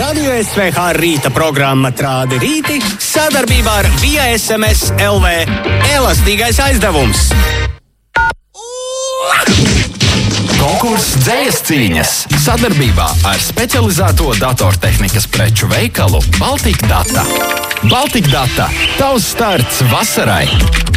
Radio SVH rīta programma Trādi rīti sadarbībā ar Via SMS LV elastīgais aizdevums. Konkurss Dzejas cīņas sadarbībā ar specializēto datortehnikas preču veikalu Baltika Data. Baltika Data – tavs starts vasarai!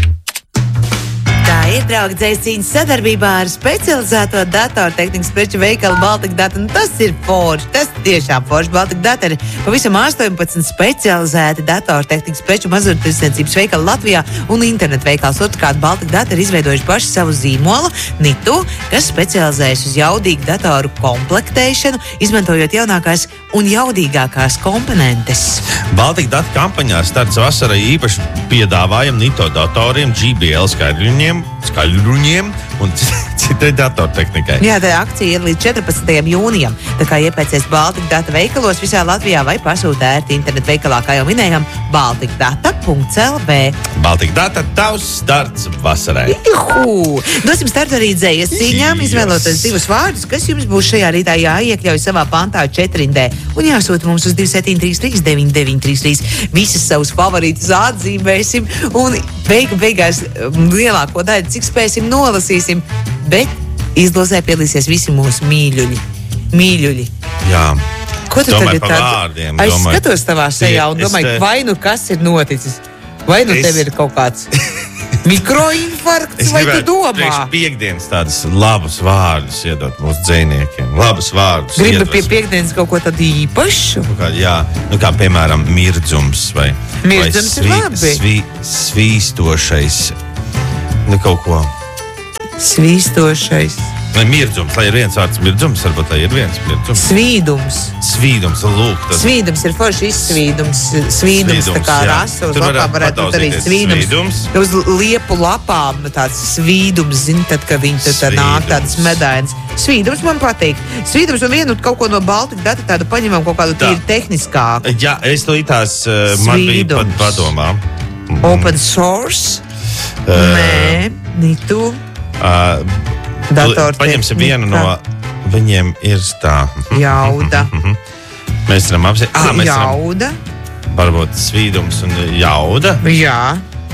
Tā ir, draugi, Dzejas cīņas sadarbībā ar specializēto datortehnikas preču veikalu Baltika Data. Tas ir forši, tas tiešām forši. Baltika Data ir pavisam 18 specializēti datortehnikas preču mazumtirdzniecības veikali Latvijā un internetu veikals. Otrkārt, Baltika Data ir izveidojuši paši savu zīmolu Nitu, kas specializējas uz jaudīgu datoru komplektēšanu, izmantojot jaunākās un jaudīgākās komponentes. Baltika Data kampaņā starts vasarai īpaši piedāvājam Nito datoriem, GBL skaļruņiem un citai datortehnikai. Jā, tā akcija ir līdz 14. jūnijam. Tā kā iepērcies Baltika Data veikalos visā Latvijā vai pasūta ērti internetu veikalā, kā jau minējām, baltikdata.lv. Baltika Data – tavs starts vasarai. Juhu! Dosim startu arī Dzejas cīņām, izvēloties divus vārdus, kas jums būs šajā rītā jāiekļauj savā pantā 4D un jāsūta mums uz 2733 9933. Visas savus favorītus atzīmēsim un beigās lielāko daļu, cik spēsim, nolasīsim, bet izlozē piedalīsies visi mūsu mīļuļi. Jā. Ko tu domāju tagad par vārdiem? Es skatos tavā sejā un domāju, vai nu kas ir noticis? Vai nu tev ir kaut kāds mikroinfarkts, vai tu domā? Priekš piekdienas tādus labus vārdus iedot mūsu dzejniekiem. Labus vārdus. Gribu pie piekdienas kaut ko tādu īpašu? Kā piemēram mirdzums vai Mirdzums ir labi. Svīstošais. Kaut ko. Svīstošais. Vai mirdzums, lai ir viens vārds mirdzums, varbūt lai ir viens mirdzums. Svīdums, lūk. Svīdums ir forši izsvīdums. Svīdums tā kā rasa uz lapām varētu būt arī svīdums. Uz liepu lapām tāds svīdums, zini, tad, kad viņi tad nāk tādas medainas. Svīdums man patīk. Svīdums un vienu kaut ko no Baltika Data tādu paņemam kaut kādu tīri tehniskāku. Jā, es to itās man bija pat padomā. Open source? Nē, Nitu. Paņemsim vienu no viņiem ir tā. Jauda. Mēs varam apsvērt. Jauda. Varbūt svīdums un jauda. Jā.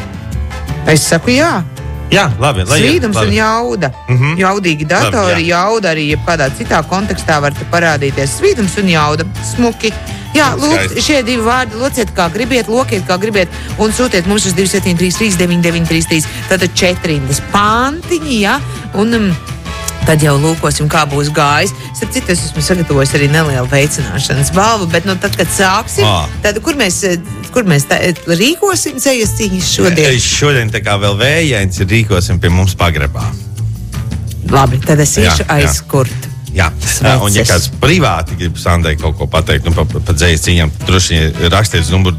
Es saku jā. Jā, labi. Svīdums un jauda. Jaudīgi datori, jauda arī jebkādā citā kontekstā var te parādīties. Svīdums un jauda. Smuki. Jā, lūk, šie divi vārdi lociet kā gribiet, lokiet kā gribiet un sūtiet mums uz 2733 9933. Tātad 4 pantiņi, jā, un tad jau lūkosim, kā būs gājis. Starp citu, es esmu sagatavojis arī nelielu veicināšanas balvu, bet tad, kad sāksim, tad kur mēs rīkosim Dzejas cīņas šodien? Šodien tā kā vēl vējains ir rīkosim pie mums pagrabā. Labi, tad es iešu aizkurt. Jā, un ja kāds privāti grib Sandai kaut ko pateikt pa Dzejas cīņām, droši vien rakstiet uz numuru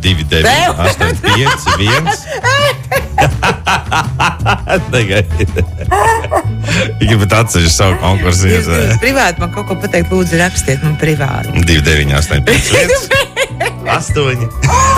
29851. Negaidi. Ja gribat atsevišķi savu konkursu. Privāti man kaut ko pateikt, lūdzu rakstiet man privāti. 29851 8